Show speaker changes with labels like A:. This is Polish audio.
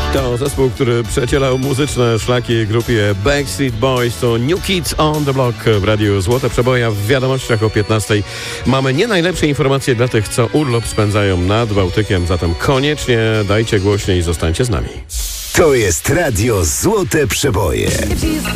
A: To zespół, który przecielał muzyczne szlaki grupie Backstreet Boys. To New Kids on the Block w radiu Złote Przeboje. W wiadomościach o 15:00 mamy nie najlepsze informacje dla tych, co urlop spędzają nad Bałtykiem. Zatem koniecznie dajcie głośniej i zostańcie z nami.
B: To jest radio Złote Przeboje.